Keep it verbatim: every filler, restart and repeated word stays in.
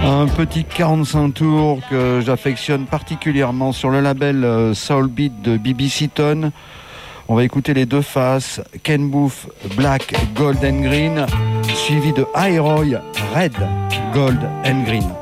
Un petit quarante-cinq tours que j'affectionne particulièrement sur le label Soul Beat de B B Seaton. On va écouter les deux faces, Ken Boothe, Black, Gold and Green, suivi de High Roy, Red, Gold and Green.